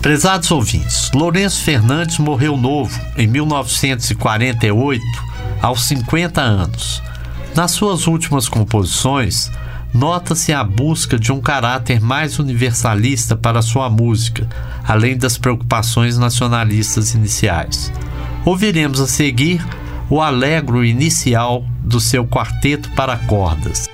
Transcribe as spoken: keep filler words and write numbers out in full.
Prezados ouvintes, Lourenço Fernandes morreu novo, em mil novecentos e quarenta e oito, aos cinquenta anos. Nas suas últimas composições, nota-se a busca de um caráter mais universalista para sua música, além das preocupações nacionalistas iniciais. Ouviremos a seguir o allegro inicial do seu quarteto para cordas.